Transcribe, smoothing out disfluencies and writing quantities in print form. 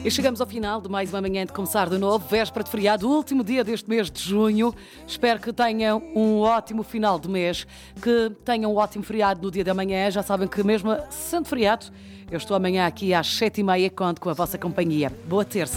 E chegamos ao final de mais uma manhã de começar de novo, véspera de feriado, último dia deste mês de junho. Espero que tenham um ótimo final de mês, que tenham um ótimo feriado no dia da manhã. Já sabem que mesmo sendo feriado, eu estou amanhã aqui às 7h30, conto com a vossa companhia. Boa terça.